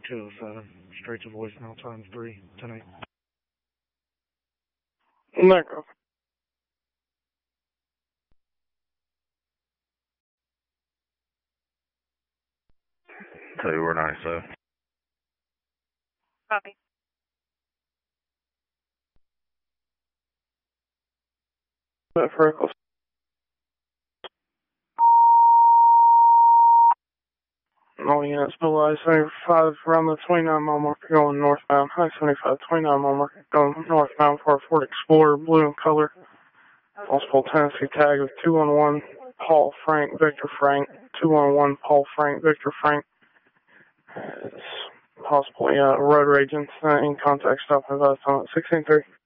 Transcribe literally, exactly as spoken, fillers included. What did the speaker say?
two oh seven. Straight to voicemail times three, ten eight. Nickel. Tell you where ninety-seven. Copy. That Freckles. All units below I seventy-five around the twenty-nine mile mark going northbound. I seventy-five, twenty-nine mile mark going northbound for a Ford Explorer, blue in color. Multiple Tennessee tag of two one one Paul Frank, Victor Frank, two one one Paul Frank, Victor Frank. It's possibly uh, road raging. Uh, in contact stop about sixteen three.